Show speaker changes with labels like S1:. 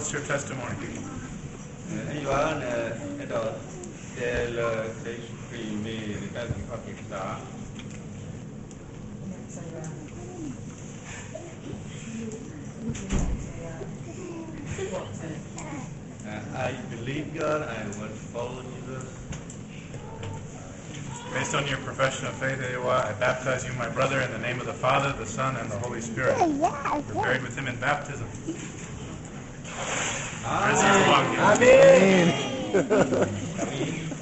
S1: What's your testimony?
S2: I believe God. I want to follow Jesus.
S1: Based on your profession of faith, I baptize you, my brother, in the name of the Father, the Son, and the Holy Spirit. You're buried with him in baptism. Amen.
S3: Amen.